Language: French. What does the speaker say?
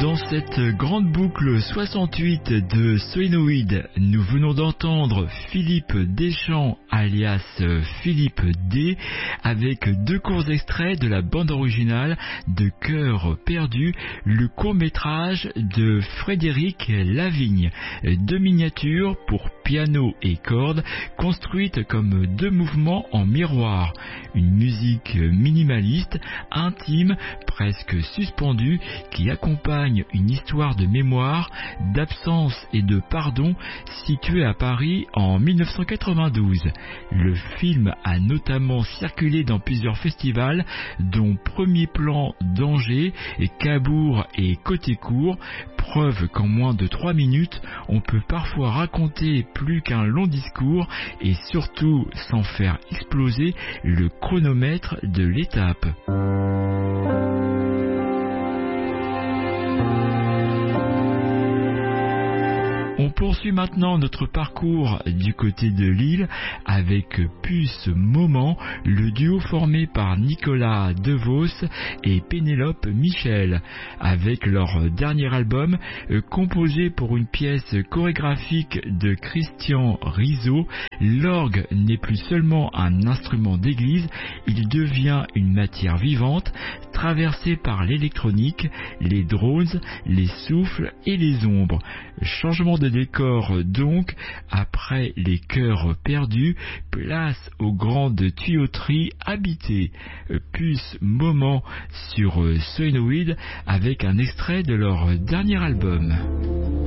Dans cette grande boucle 68 de Solenoid, nous venons d'entendre Philippe Deschamps alias Philippe D avec deux courts extraits de la bande originale de Cœur perdu, le court-métrage de Frédéric Lavigne. Deux miniatures pour piano et cordes construites comme deux mouvements en miroir. Une musique minimaliste, intime, presque suspendue qui accompagne une histoire de mémoire, d'absence et de pardon située à Paris en 1992. Le film a notamment circulé dans plusieurs festivals, dont Premier Plan d'Angers, Cabourg et Côté-Court, preuve qu'en moins de 3 minutes, on peut parfois raconter plus qu'un long discours et surtout sans faire exploser le chronomètre de l'étape. On poursuit maintenant notre parcours du côté de Lille avec Puce Moment, le duo formé par Nicolas Devos et Pénélope Michel, avec leur dernier album composé pour une pièce chorégraphique de Christian Rizzo. L'orgue n'est plus seulement un instrument d'église, il devient une matière vivante, traversée par l'électronique, les drones, les souffles et les ombres. Changement de décor donc, après les cœurs perdus, place aux grandes tuyauteries habitées. Puce Moment sur Solenoid avec un extrait de leur dernier album.